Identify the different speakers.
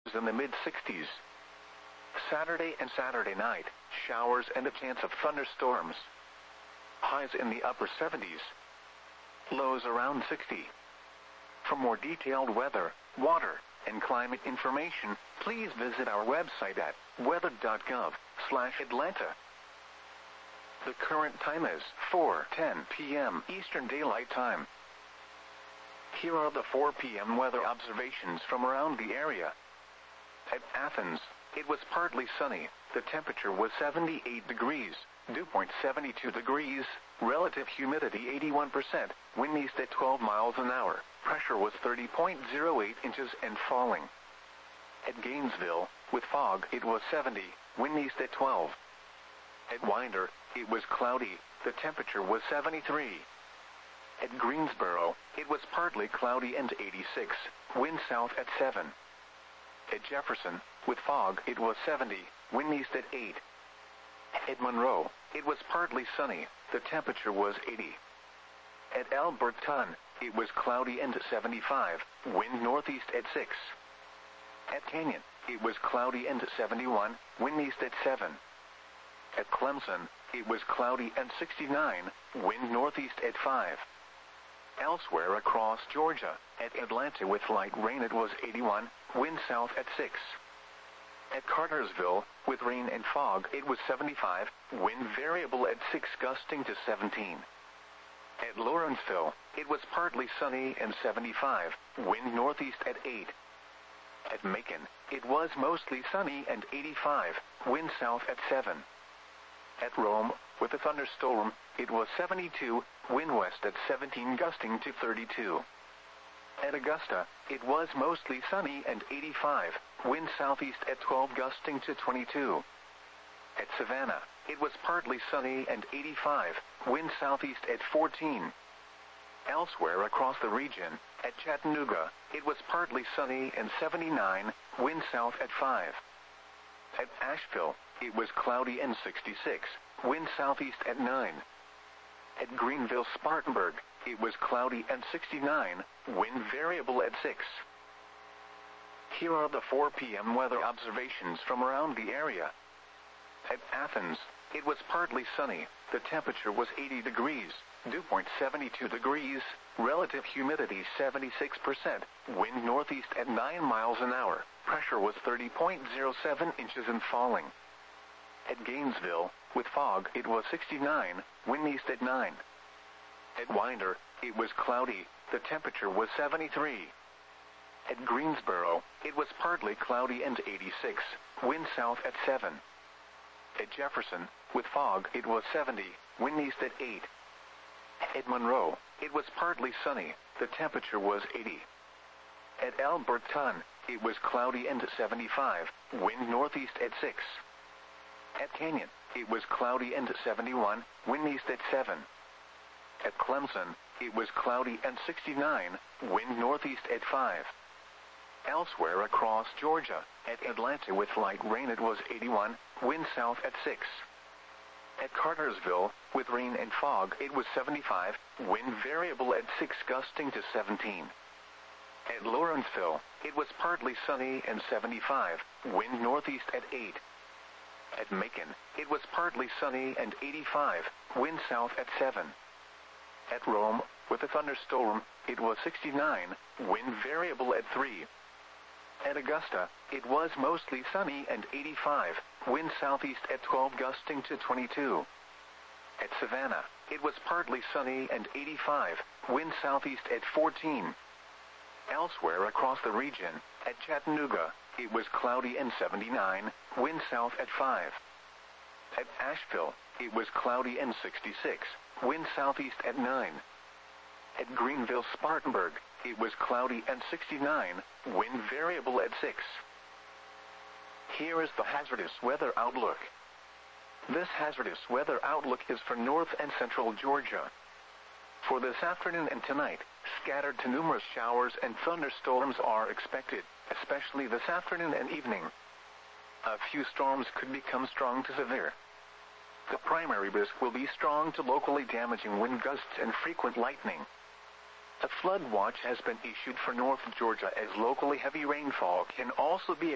Speaker 1: in the mid-60s. Saturday and Saturday night, showers and a chance of thunderstorms. Highs in the upper 70s. Lows around 60. For more detailed weather, water, and climate information, please visit our website at weather.gov/Atlanta. The current time is 4:10 p.m. Eastern Daylight Time. Here are the 4 p.m. weather observations from around the area. At Athens, it was partly sunny. The temperature was 78 degrees, dew point 72 degrees, relative humidity 81%, wind east at 12 miles an hour, pressure was 30.08 inches and falling. At Gainesville, with fog, it was 70, wind east at 12. At Winder, it was cloudy, the temperature was 73. At Greensboro, it was partly cloudy and 86, wind south at 7. At Jefferson, with fog, it was 70, wind east at 8. At Monroe, it was partly sunny, the temperature was 80. At Alberton, it was cloudy and 75, wind northeast at 6. At Canyon, it was cloudy and 71, wind east at 7. At Clemson, it was cloudy and 69, wind northeast at 5. Elsewhere across Georgia, at Atlanta with light rain it was 81, wind south at 6. At Cartersville, with rain and fog it was 75, wind variable at 6 gusting to 17. At Lawrenceville, it was partly sunny and 75, wind northeast at 8. At Macon, it was mostly sunny and 85, wind south at 7. At Rome, with a thunderstorm, it was 72, wind west at 17 gusting to 32. At Augusta, it was mostly sunny and 85, wind southeast at 12 gusting to 22. At Savannah, it was partly sunny and 85, wind southeast at 14. Elsewhere across the region, at Chattanooga, it was partly sunny and 79, wind south at 5. At Asheville, it was cloudy and 66, wind southeast at 9. At Greenville-Spartanburg, it was cloudy and 69, wind variable at 6. Here are the 4 p.m. weather observations from around the area. At Athens, it was partly sunny, the temperature was 80 degrees, dew point 72 degrees, relative humidity 76%, wind northeast at 9 miles an hour, pressure was 30.07 inches and falling. At Gainesville, with fog, it was 69, wind east at 9. At Winder, it was cloudy, the temperature was 73. At Greensboro, it was partly cloudy and 86, wind south at 7. At Jefferson, with fog, it was 70, wind east at 8. At Monroe, it was partly sunny, the temperature was 80. At Alberton, it was cloudy and 75, wind northeast at 6. At Canyon, it was cloudy and 71, wind east at 7. At Clemson, it was cloudy and 69, wind northeast at 5. Elsewhere across Georgia, at Atlanta with light rain it was 81, wind south at 6. At Cartersville, with rain and fog it was 75, wind variable at 6 gusting to 17. At Lawrenceville, it was partly sunny and 75, wind northeast at 8. At Macon, it was partly sunny and 85, wind south at 7. At Rome, with a thunderstorm, it was 69, wind variable at 3. At Augusta, it was mostly sunny and 85, wind southeast at 12 gusting to 22. At Savannah, it was partly sunny and 85, wind southeast at 14. Elsewhere across the region, at Chattanooga, it was cloudy and 79, wind south at 5. At Asheville, it was cloudy and 66, wind southeast at 9. At Greenville-Spartanburg, it was cloudy and 69, wind variable at 6. Here is the hazardous weather outlook. This hazardous weather outlook is for north and central Georgia. For this afternoon and tonight, scattered to numerous showers and thunderstorms are expected, especially this afternoon and evening. A few storms could become strong to severe. The primary risk will be strong to locally damaging wind gusts and frequent lightning. A flood watch has been issued for North Georgia as locally heavy rainfall can also be